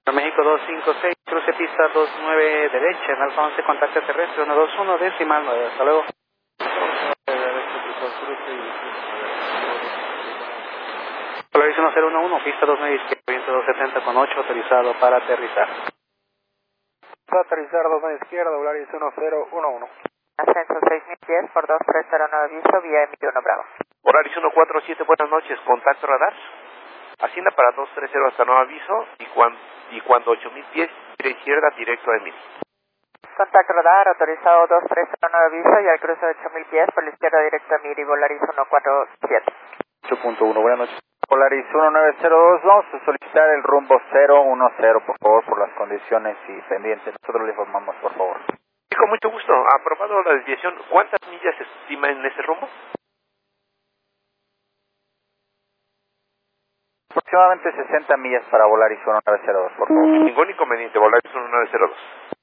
México 256, cruce pista 29 derecha, en Alfa 11, contacto terrestre 121, decimal 9, hasta luego. Polaris 1011, pista 29 izquierda, viento 270 con 8, autorizado para aterrizar. Para aterrizar 29 izquierda, Polaris 1011. Ascenso 6000 pies por 2309 aviso, vía M1 Bravo. Polaris 147, buenas noches, contacto radar. Hacienda para 230 hasta nuevo aviso y cuando 8000 pies, giro izquierda directo a Emil. Contacto radar, autorizado 2309 aviso y al cruce de 8000 pies por la izquierda directo a Miri, Volaris 147. 8.1, buenas noches. Polaris 1902, vamos a solicitar el rumbo 010, por favor, por las condiciones y pendientes. Nosotros le informamos, por favor. Y con mucho gusto, aprobado la desviación. ¿Cuántas millas se estima en ese rumbo? Aproximadamente 60 millas para Volaris 1902, por favor. Ningún inconveniente, Volaris 1902.